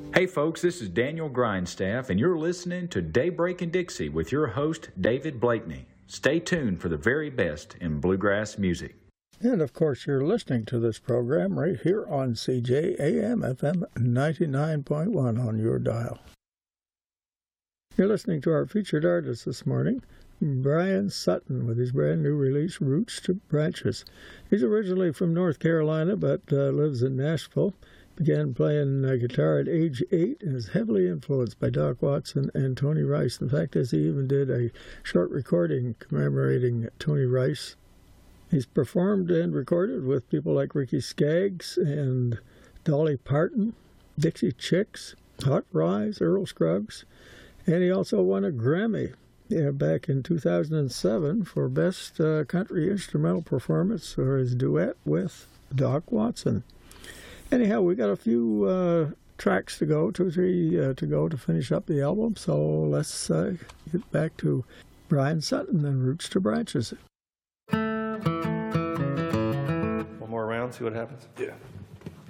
Hey folks, this is Daniel Grindstaff, and you're listening to Daybreak in Dixie with your host, David Blakeney. Stay tuned for the very best in bluegrass music. And of course, you're listening to this program right here on CJAM FM 99.1 on your dial. You're listening to our featured artist this morning, Bryan Sutton, with his brand new release, Roots to Branches. He's originally from North Carolina, but lives in Nashville. Began playing guitar at age 8 and is heavily influenced by Doc Watson and Tony Rice. The fact is, he even did a short recording commemorating Tony Rice. He's performed and recorded with people like Ricky Skaggs and Dolly Parton, Dixie Chicks, Hot Rize, Earl Scruggs, and he also won a Grammy back in 2007 for Best Country Instrumental Performance for his duet with Doc Watson. Anyhow, we got a few tracks to go, 2 or 3 to go to finish up the album, so let's get back to Bryan Sutton and Roots to Branches. One more round, see what happens? Yeah.